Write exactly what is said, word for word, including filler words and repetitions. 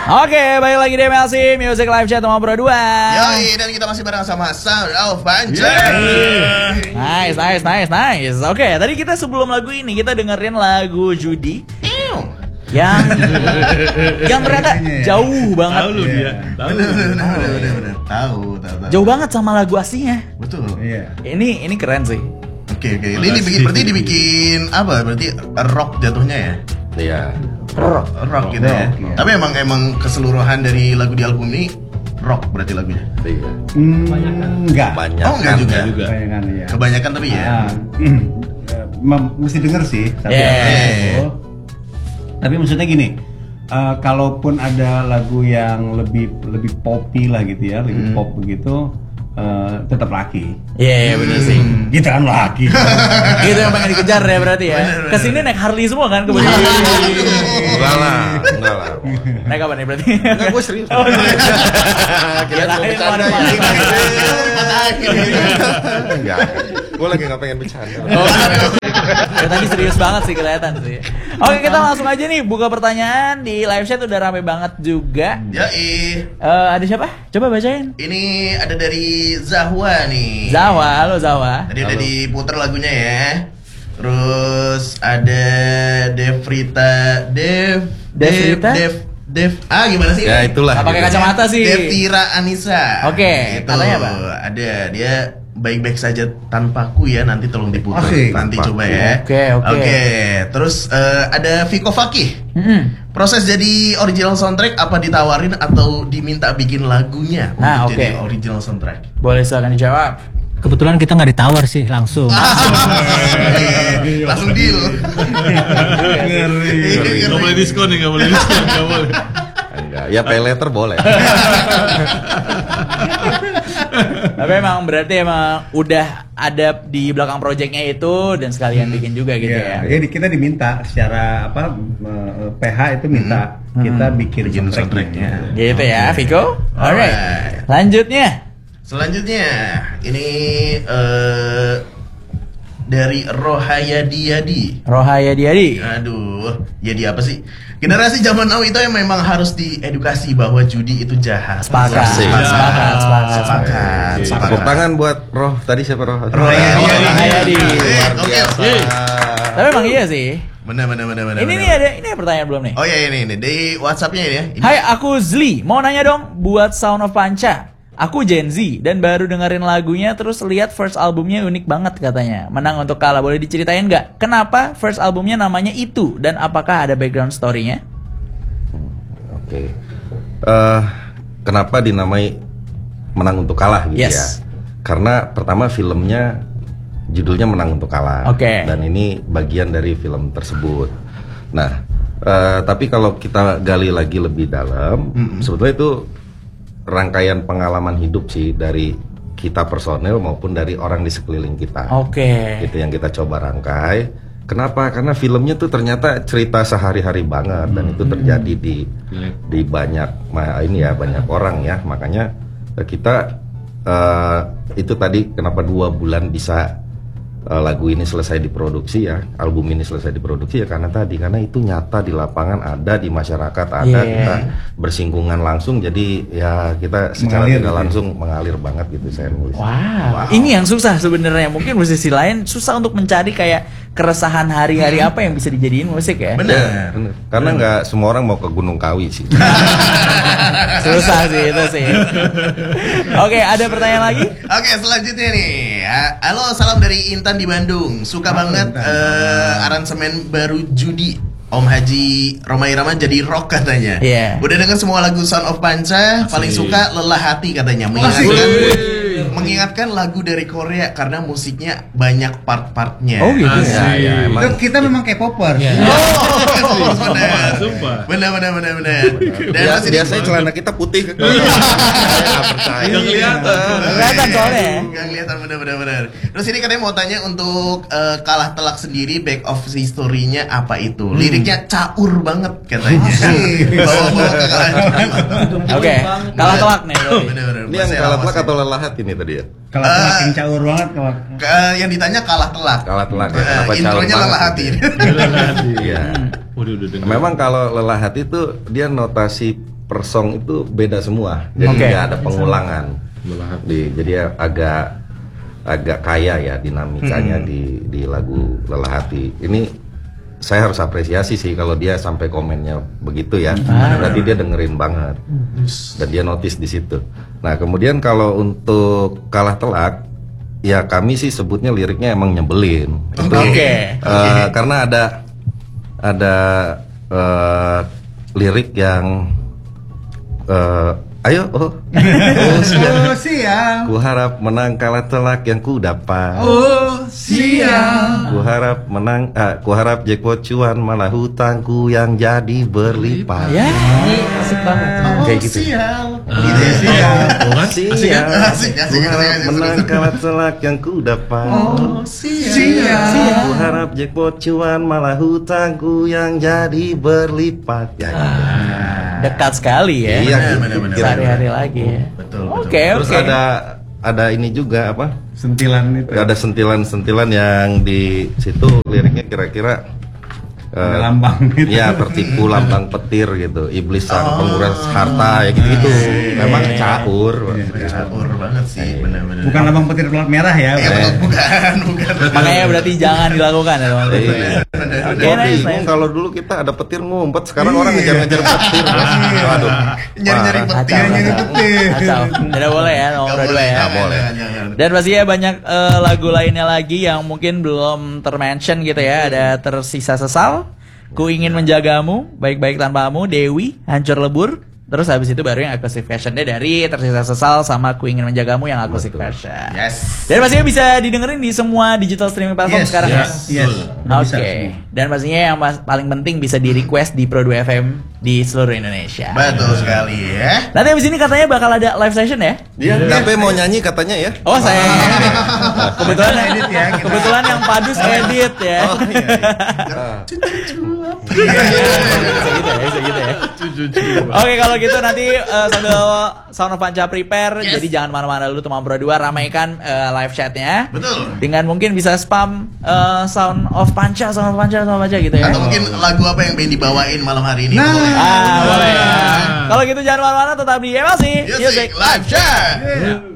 Oke, balik lagi di M L C Music Live Chat nomor dua. Yoi, dan kita masih bareng sama Sound of Panca. Nice, nice, nice, nice. Oke, tadi kita sebelum lagu ini kita dengerin lagu Judi yang yang ternyata jauh banget. Tahu lu dia. Tahu. Bener, bener, bener, bener, bener. Tahu, tahu, tahu. Jauh banget sama lagu aslinya. Betul. Iya. Ini ini keren sih. Oke, oke. Ini dibikin berarti dibikin apa? Berarti rock jatuhnya ya? Iya. Rock, rock gitu ya. Rock, Tapi emang emang keseluruhan dari lagu di album ini rock berarti lagunya. Iya. Hmm, enggak. Banyak. Oh, enggak juga. juga. Kebanyakan ya. Kebanyakan tapi ya. Ah, mm, eh, mem- mesti denger sih. Tapi Yeah. aku- tapi maksudnya gini, eh, kalaupun ada lagu yang lebih lebih poppy lah gitu ya, lebih Hmm. pop begitu, eh, tetap laki. Iya, iya bener sih. Kita kan laki. Gitu yang pengen dikejar ya berarti ya. Bener, bener. Kesini naik Harley semua kan kebetulan. Enggak lah, enggak lah. Naik apa nih berarti? Enggak, gue serius. Oh, serius. Kirain mau Kirain bercanda mau ya. ada Enggak. Gue lagi nggak pengen bercanda. Oh, ya, tadi serius banget sih kelihatan sih. Oke, kita langsung aja nih buka pertanyaan di live chat udah rame banget juga. Yoi. Eh, ada siapa? Coba bacain. Ini ada dari Zahwa nih. Zawa, halo Zawa. Tadi udah diputer lagunya ya. Terus ada Devrita Dev Devrita? Dev Dev Ah gimana sih? Ya itulah. Nggak pakai gitu. kacamata sih. Devira Anissa. Oke, Gitu. katanya apa? Ada dia baik-baik saja tanpaku ya, nanti tolong diputar. Asik. Nanti Tanpaku. coba ya. Oke, oke. Oke, terus eh, ada Viko Fakih. Mm-mm. Proses jadi original soundtrack apa ditawarin atau diminta bikin lagunya Nah, untuk oke. jadi original soundtrack? Boleh silakan dijawab. Kebetulan kita nggak ditawar sih langsung. Langsung deal. Ngeri. Gak boleh diskon nih, gak boleh diskon, gak boleh. Enggak. Ya pay letter boleh. Tapi emang berarti emang udah ada di belakang proyeknya itu dan sekalian bikin juga gitu Ya, ya. jadi kita diminta secara apa eh, P H itu minta kita bikin Bikin soundtracknya. soundtracknya. Gitu ya, Viko. Alright. Alright. Lanjutnya. Selanjutnya ini eh dari Rohayadi Yadi. Rohaya Diadi. Aduh, jadi apa sih? Generasi zaman now itu yang memang harus diedukasi bahwa judi itu jahat. Sepakat. Asik. Sepakat, sepakat, sepakat. Sepakat. Tepuk Sepakat. tangan buat Roh. Tadi siapa Roh? Rohayadi. Rohayadi. Eh, Oke. Biasa. Tapi emang iya sih. Benar benar benar benar. Ini benar. nih ada ini ada pertanyaan belum nih? Oh iya ini ini di WhatsApp-nya ya. Ini. Hai, aku Zli. Mau nanya dong buat Sound of Panca. Aku Gen Z dan baru dengerin lagunya terus lihat first albumnya unik banget katanya. Menang untuk kalah. Boleh diceritain nggak? Kenapa first albumnya namanya itu dan apakah ada background story-nya? Oke. Eh, kenapa dinamai Menang untuk Kalah gitu Yes. ya? Karena pertama filmnya judulnya Menang untuk Kalah. Oke. Dan ini bagian dari film tersebut. Nah, eh, tapi kalau kita gali lagi lebih dalam, sebetulnya itu rangkaian pengalaman hidup sih dari kita personel maupun dari orang di sekeliling kita. Oke. Itu yang kita coba rangkai. Kenapa? Karena filmnya tuh ternyata cerita sehari-hari banget dan itu terjadi di di banyak ma- ini ya banyak orang ya. Makanya eh, kita eh, itu tadi kenapa dua bulan bisa eh, lagu ini selesai diproduksi ya, album ini selesai diproduksi ya karena tadi karena itu nyata di lapangan ada di masyarakat ada Yeah. kita bersinggungan langsung jadi ya kita secara Mengalir tidak gitu. langsung mengalir banget gitu saya nulis. Wow. Ini yang susah sebenarnya. Mungkin musisi lain susah untuk mencari kayak keresahan hari-hari apa yang bisa dijadiin musik ya. Benar. Bener. Karena nggak semua orang mau ke Gunung Kawi sih. Susah sih itu sih. Oke, ada pertanyaan lagi? Oke, selanjutnya nih. Ha- Halo, salam dari Intan di Bandung. Suka Halo, banget Intan. eh, aransemen baru Judi. Om Haji Roma Irama jadi rock katanya. Iya. Udah denger semua lagu Sound of Panca, paling suka Lelah Hati katanya. Mengingatkan mengingatkan lagu dari Korea karena musiknya banyak part-partnya. Oh gitu ya. Ya, ya, emang Itu kita memang K-popers. Oh, benar. Sumpah. Benar benar benar benar. Dan Biasa, masih biasanya celana kita putih. Saya nggak percaya. Nggak kelihatan. Kelihatan soalnya. Nggak kelihatan benar benar benar. Terus ini katanya mau tanya untuk eh, Kalah Telak sendiri back of history-nya apa itu? Liriknya caur banget katanya. Bawa-bawa ke Kalah Telak. Oke, kalah telak nih. berarti. Benar benar. Ini yang kalah telak atau lelah hati nih tadi ya? Kalau Eh. makin caur banget kalau Ke- yang ditanya Kalah Telak. Kalah telak ya. Eh, Kenapa caur intronya banget Lelah Hati. gitu ya? Iya. Udah udah dengar. Memang kalau lelah hati itu dia notasi per song itu beda semua. Jadi Oke. nggak ada pengulangan. Di, jadi agak agak kaya ya dinamikanya Hmm. di di lagu Lelah Hati. Ini saya harus apresiasi sih kalau dia sampai komennya begitu ya. Berarti dia dengerin banget. Dan dia notice di situ. Nah, kemudian kalau untuk Kalah Telak, ya kami sih sebutnya liriknya emang nyebelin. Itu, Oke. eh, karena ada ada eh, lirik yang eh, ayo oh, oh siap. Oh siap. Ku harap menang kalah telak yang ku dapat. Oh siap. Ku harap menang, ah, ku harap jackpot cuan malah hutangku yang jadi berlipat. Ya, asik banget. Kayak gitu. Sial. Ah, Gitu ya. siap. Oh, kan? Siap. Asik, Ku asik, asik, harap asik. menang kalah telak yang ku dapat. Oh, sial. Ku harap jackpot cuan malah hutangku yang jadi berlipat. Ya, gitu. Dekat sekali ya. Iya, benar-benar. Sehari-hari lagi ya. Betul, Oke, Terus oke. ada ada ini juga apa? Sentilan itu. Ada sentilan-sentilan yang di situ liriknya kira-kira Ada eh, lambang gitu. ya tertipu lambang petir gitu, iblis sang penguras harta ya gitu-gitu. Memang caur. Caur banget sih, benar-benar. Bukan lambang petir pelat merah ya. Ya, betul, bukan, bukan. Makanya berarti jangan dilakukan ya teman-teman. Iya. Oke, Gua nice, bingung nice. kalau dulu kita ada petir ngumpet, sekarang orang ngejar-ngejar petir. Aduh. Nyari-nyari parah. petir, Kacau, nyari kacau. petir. Kacau. Tidak boleh ya, nomor Nggak dua ya. Nggak boleh. jangan, jangan. Dan pastinya banyak eh, lagu lainnya lagi yang mungkin belum termention gitu ya. Ada Tersisa Sesal, Ku Ingin Menjagamu, Baik-Baik Tanpamu, Dewi, Hancur Lebur. Terus habis itu baru yang acoustic versionnya dari Tersisa Sesal sama Ku Ingin Menjagamu yang acoustic version. Yes. Dan pastinya bisa didengerin di semua digital streaming platform Yes, sekarang yes. ya. Yes. Oke. Bisa. Dan pastinya yang mas- paling penting bisa di request di Pro dua F M di seluruh Indonesia. Betul sekali ya. Nanti abis ini katanya bakal ada live session ya? Dia Gape mau nyanyi katanya ya. Oh saya kebetulan Edit ya, kita. kebetulan yang padus edit ya. Oh, iya, Bisa gitu ya, bisa gitu ya. Oke kalau gitu nanti eh, sambil Sound of Panca prepare, Yes. jadi jangan mana-mana dulu teman Pro dua, ramaikan eh, live chatnya. Betul. Dengan mungkin bisa spam eh, Sound of Panca, Sound of Panca, Sound of Panca gitu ya. Atau mungkin lagu apa yang pengen dibawain malam hari ini? Nah. Boleh. Ah boleh ya. Kalau gitu jangan mana-mana, tetap di M L C Music Live Chat. Yeah.